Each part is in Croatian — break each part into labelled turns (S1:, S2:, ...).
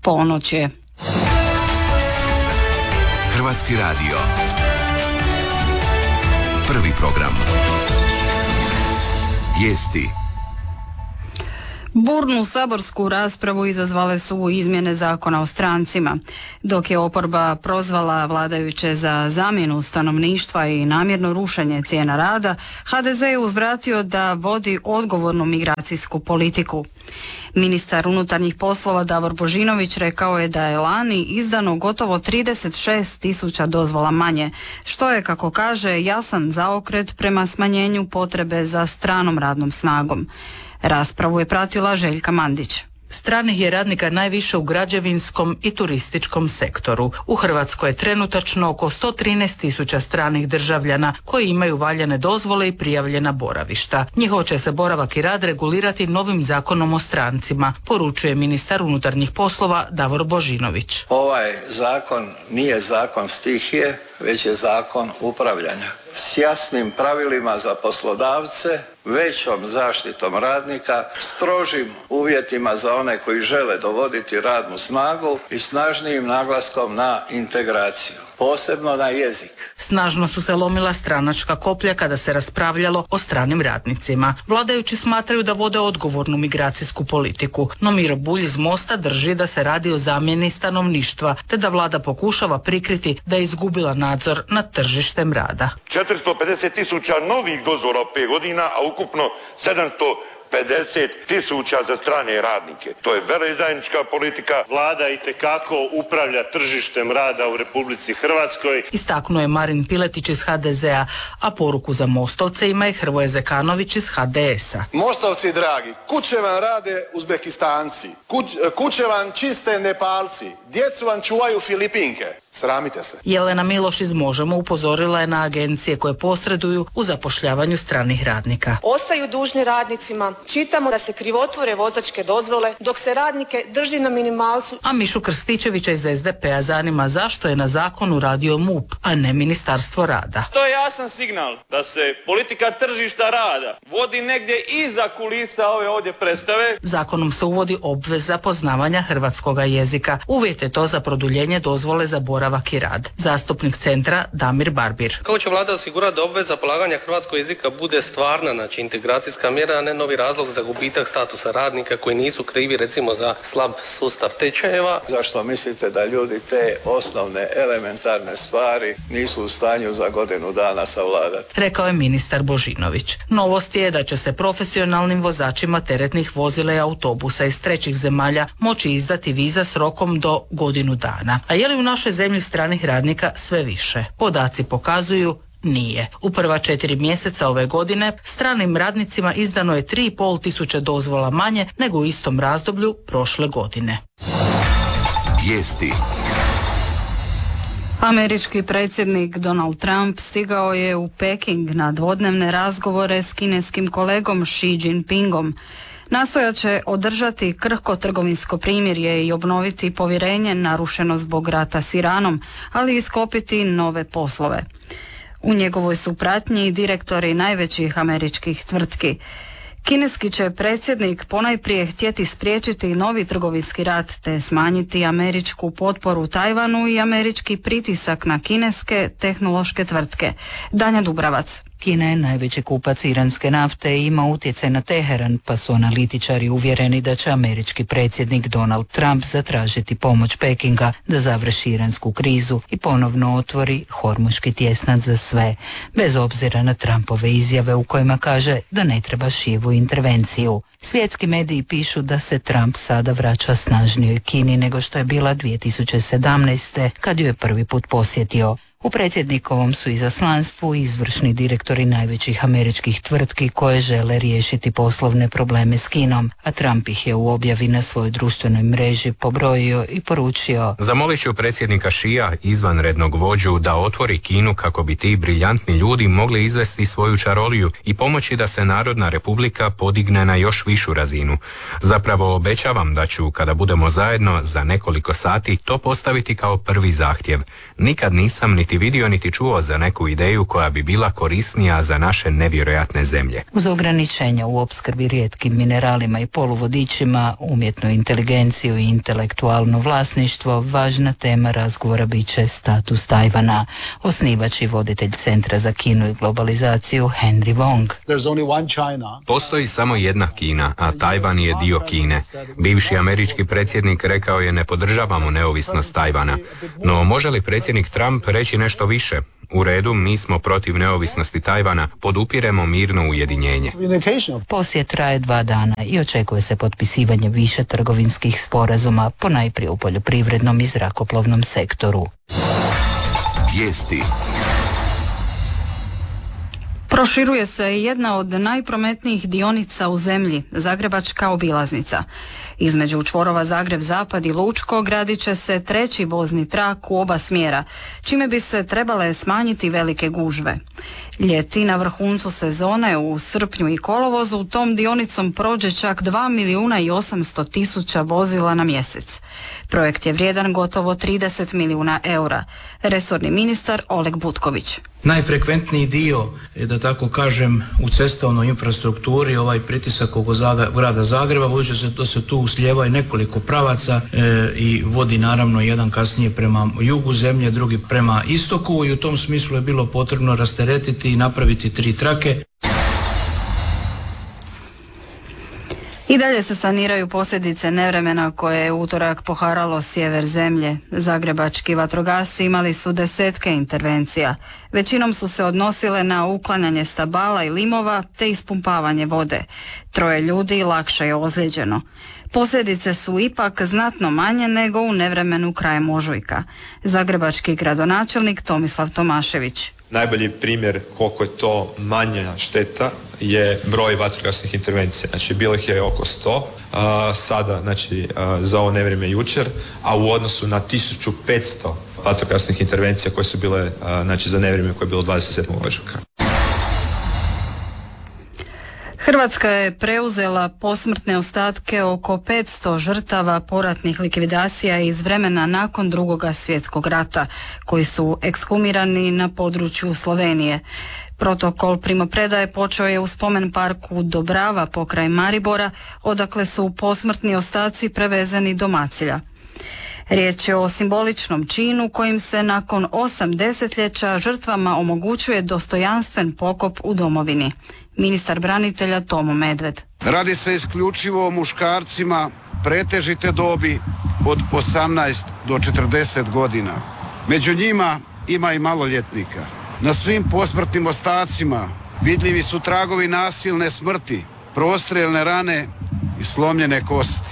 S1: Ponoć je.
S2: Hrvatski radio. Prvi program. Vijesti.
S1: Burnu saborsku raspravu izazvale su izmjene zakona o strancima. Dok je oporba prozvala vladajuće za zamjenu stanovništva i namjerno rušenje cijena rada, HDZ je uzvratio da vodi odgovornu migracijsku politiku. Ministar unutarnjih poslova Davor Božinović rekao je da je lani izdano gotovo 36.000 dozvola manje, što je, kako kaže, jasan zaokret prema smanjenju potrebe za stranom radnom snagom. Raspravu je pratila Željka Mandić.
S3: Stranih je radnika najviše u građevinskom i turističkom sektoru. U Hrvatskoj je trenutačno oko 113.000 stranih državljana koji imaju valjane dozvole i prijavljena boravišta. Njihov će se boravak i rad regulirati novim zakonom o strancima, poručuje ministar unutarnjih poslova Davor Božinović.
S4: Ovaj zakon nije zakon stihije, već je zakon upravljanja. S jasnim pravilima za poslodavce, većom zaštitom radnika, strožim uvjetima za one koji žele dovoditi radnu snagu i snažnijim naglaskom na integraciju, posebno na jezik.
S3: Snažno su se lomila stranačka koplja kada se raspravljalo o stranim radnicima. Vladajući smatraju da vode odgovornu migracijsku politiku, no Miro Bulj iz Mosta drži da se radi o zamjeni stanovništva, te da vlada pokušava prikriti da je izgubila nadzor nad tržištem rada.
S5: 450.000 novih dozvola u 5 godina, a ukupno 750.000 za strane radnike. To je veleizdajnička politika.
S6: Vlada itekako upravlja tržištem rada u Republici Hrvatskoj.
S3: Istaknuo je Marin Piletić iz HDZ-a, a poruku za Mostovce ima i Hrvoje Zekanović iz HDS-a.
S7: Mostovci dragi, kud će vam rade Uzbekistanci, kud će vam čiste Nepalci, djecu vam čuvaju Filipinke. Sramite se.
S3: Jelena Miloš iz Možemo upozorila je na agencije koje posreduju u zapošljavanju stranih radnika.
S8: Ostaju dužni radnicima, čitamo da se krivotvore vozačke dozvole dok se radnike drži na minimalcu.
S3: A Mišu Krstičevića iz SDP-a zanima zašto je na zakonu radio MUP, a ne Ministarstvo rada.
S9: To je jasan signal da se politika tržišta rada vodi negdje iza kulisa ove ovdje predstave.
S3: Zakonom se uvodi obveza poznavanja hrvatskoga jezika. Uvjet je to za produljenje dozvole za boravak i rad. Zastupnik Centra Damir Barbir.
S10: Kako će vlada osigurati da obveza polaganja hrvatskog jezika bude stvarna, znači integracijska mjera, a ne novi razlog za gubitak statusa radnika koji nisu krivi recimo za slab sustav tečajeva?
S4: Zašto mislite da ljudi te osnovne elementarne stvari nisu u stanju za godinu dana savladati?
S3: Rekao je ministar Božinović. Novost je da će se profesionalnim vozačima teretnih vozila i autobusa iz trećih zemalja moći izdati viza s rokom do godinu dana. A je li u našoj zemlji stranih radnika sve više? Podaci pokazuju nije. U prva 4 mjeseca ove godine stranim radnicima izdano je 3.500 dozvola manje nego u istom razdoblju prošle godine.
S2: Vijesti.
S1: Američki predsjednik Donald Trump stigao je u Peking na dvodnevne razgovore s kineskim kolegom Xi Jinpingom. Nastojat će održati krhko trgovinsko primirje i obnoviti povjerenje narušeno zbog rata s Iranom, ali i sklopiti nove poslove. U njegovoj su pratnji direktori najvećih američkih tvrtki. Kineski će predsjednik ponajprije htjeti spriječiti novi trgovinski rat te smanjiti američku potporu Tajvanu i američki pritisak na kineske tehnološke tvrtke. Danja Dubravac.
S11: Kina je najveći kupac iranske nafte i ima utjecaj na Teheran, pa su analitičari uvjereni da će američki predsjednik Donald Trump zatražiti pomoć Pekinga da završi iransku krizu i ponovno otvori Hormuški tjesnac za sve, bez obzira na Trumpove izjave u kojima kaže da ne treba Šijevu intervenciju. Svjetski mediji pišu da se Trump sada vraća snažnijoj Kini nego što je bila 2017. kad ju je prvi put posjetio. U predsjednikovom su izaslanstvu izvršni direktori najvećih američkih tvrtki koje žele riješiti poslovne probleme s Kinom, a Trump ih je u objavi na svojoj društvenoj mreži pobrojio i poručio:
S12: Zamolit ću predsjednika Šija, izvanrednog vođu, da otvori Kinu kako bi ti briljantni ljudi mogli izvesti svoju čaroliju i pomoći da se Narodna Republika podigne na još višu razinu. Zapravo obećavam da ću, kada budemo zajedno za nekoliko sati, to postaviti kao prvi zahtjev. Nikad nisam niti niti vidio niti čuo za neku ideju koja bi bila korisnija za naše nevjerojatne zemlje.
S11: Uz ograničenja u opskrbi rijetkim mineralima i poluvodičima, umjetnu inteligenciju i intelektualno vlasništvo, važna tema razgovora bit će status Tajvana. Osnivač i voditelj Centra za Kinu i globalizaciju Henry Wong.
S12: Postoji samo jedna Kina, a Tajvan je dio Kine. Bivši američki predsjednik rekao je ne podržavamo neovisnost Tajvana. No može li predsjednik Trump reći nešto više? U redu, mi smo protiv neovisnosti Tajvana, podupiremo mirno ujedinjenje.
S11: Posjet traje 2 dana i očekuje se potpisivanje više trgovinskih sporazuma, ponajprije u poljoprivrednom i zrakoplovnom sektoru.
S2: Vijesti.
S1: Proširuje se jedna od najprometnijih dionica u zemlji, Zagrebačka obilaznica. Između čvorova Zagreb-Zapad i Lučko gradit će se 3. vozni trak u oba smjera, čime bi se trebale smanjiti velike gužve. Ljeti na vrhuncu sezone u srpnju i kolovozu tom dionicom prođe čak 2.800.000 vozila na mjesec. Projekt je vrijedan gotovo 30 milijuna eura. Resorni ministar Oleg Butković.
S13: Najfrekventniji dio je, da tako kažem, u cestovnoj infrastrukturi ovaj pritisak oko grada Zagreba, budući da se tu slijeva i nekoliko pravaca i vodi naravno jedan kasnije prema jugu zemlje, drugi prema istoku, i u tom smislu je bilo potrebno rasteretiti i napraviti 3 trake.
S1: I dalje se saniraju posljedice nevremena koje je utorak poharalo sjever zemlje. Zagrebački vatrogasci imali su 10 intervencija. Većinom su se odnosile na uklanjanje stabala i limova te ispumpavanje vode. 3 ljudi lakše je ozlijeđeno. Posljedice su ipak znatno manje nego u nevremenu krajem ožujka. Zagrebački gradonačelnik Tomislav Tomašević.
S14: Najbolji primjer koliko je to manja šteta je broj vatrogasnih intervencija. Znači, bilo ih je oko 100, sada, znači, za ovo nevrijeme jučer, a u odnosu na 1500 vatrogasnih intervencija koje su bile, znači, za nevrijeme koje je bilo 27. ožujka.
S1: Hrvatska je preuzela posmrtne ostatke oko 500 žrtava poratnih likvidacija iz vremena nakon Drugog svjetskog rata, koji su ekshumirani na području Slovenije. Protokol primopredaje počeo je u spomen parku Dobrava pokraj Maribora, odakle su posmrtni ostaci prevezeni do Macilja. Riječ je o simboličnom činu kojim se nakon 8 desetljeća žrtvama omogućuje dostojanstven pokop u domovini. Ministar branitelja Tomo Medved.
S15: Radi se isključivo o muškarcima pretežite dobi od 18 do 40 godina. Među njima ima i maloljetnika. Na svim posmrtnim ostacima vidljivi su tragovi nasilne smrti, prostrijelne rane i slomljene kosti.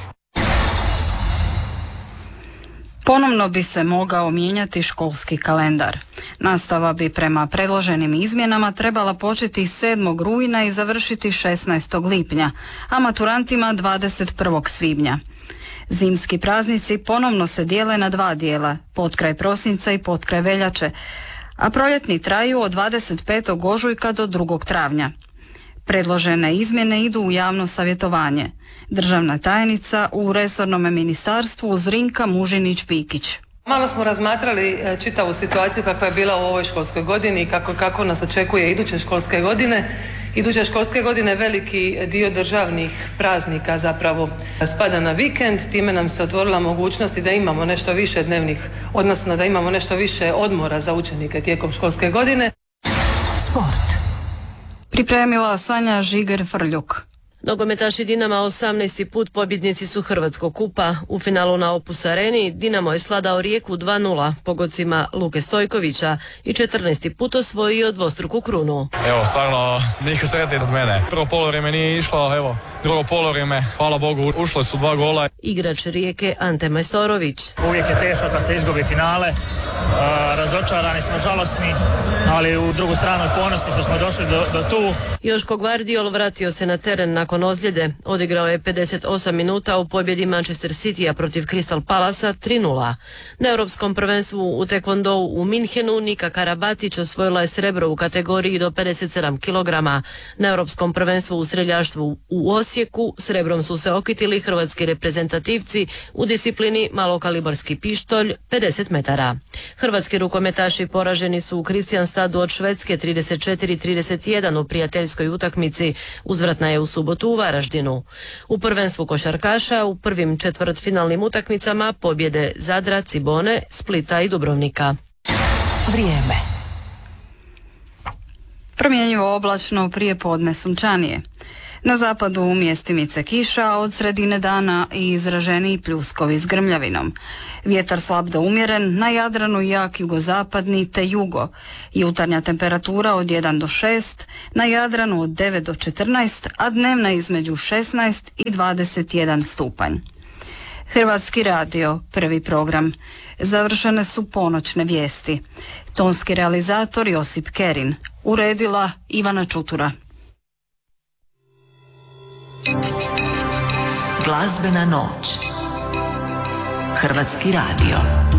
S1: Ponovno bi se mogao mijenjati školski kalendar. Nastava bi prema predloženim izmjenama trebala početi 7. rujna i završiti 16. lipnja, a maturantima 21. svibnja. Zimski praznici ponovno se dijele na 2 dijela, potkraj prosinca i potkraj veljače, a proljetni traju od 25. ožujka do 2. travnja. Predložene izmjene idu u javno savjetovanje. Državna tajnica u resornom ministarstvu Zrinka Mužinić-Pikić.
S16: Malo smo razmatrali čitavu situaciju kakva je bila u ovoj školskoj godini i kako nas očekuje iduće školske godine. Iduće školske godine veliki dio državnih praznika zapravo spada na vikend, time nam se otvorila mogućnost da imamo nešto više dnevnih, odnosno da imamo nešto više odmora za učenike tijekom školske godine.
S1: Sport. Pripremila Sanja Žiger-Frljuk.
S17: Nogometaši Dinama 18. put pobjednici su Hrvatskog kupa. U finalu na Opus Areni Dinamo je sladao Rijeku 2:0 pogodcima Luke Stojkovića i 14. put osvojio dvostruku krunu.
S18: Evo, stvarno niko sretniji od mene. Prvo polovrijeme nije išlo, evo, drugo polovrijeme, hvala Bogu, ušle su 2 gola.
S17: Igrač Rijeke Ante Majstorović.
S19: Uvijek je teško kad se izgubi finale, razočarani smo, žalosni, ali u drugu stranu ponosni što smo došli do tu.
S17: Joško Gvardiol vratio se na teren nakon ozljede. Odigrao je 58 minuta u pobjedi Manchester Citya protiv Crystal Palasa 3:0. Na europskom prvenstvu u tekvondou u Minhenu Nika Karabatić osvojila je srebro u kategoriji do 57 kg. Na europskom prvenstvu u streljaštvu u Osijeku Osijeku srebrom su se okitili hrvatski reprezentativci u disciplini malokalibarski pištolj 50 metara. Hrvatski rukometaši poraženi su u Kristianstadu od Švedske 34-31 u prijateljskoj utakmici, uzvratna je u subotu u Varaždinu. U prvenstvu košarkaša u prvim četvrtfinalnim utakmicama pobjede Zadra, Cibone, Splita i Dubrovnika.
S11: Vrijeme.
S1: Promjenjivo oblačno, prije podne sunčanije. Na zapadu mjestimice kiša, a od sredine dana i izraženiji pljuskovi s grmljavinom. Vjetar slab do umjeren, na Jadranu jak jugozapadni te jugo. Jutarnja temperatura od 1 do 6, na Jadranu od 9 do 14, a dnevna između 16 i 21 stupanj. Hrvatski radio, prvi program. Završene su ponoćne vijesti. Tonski realizator Josip Kerin. Uredila Ivana Čutura.
S11: Glazbena noć. Hrvatski radio.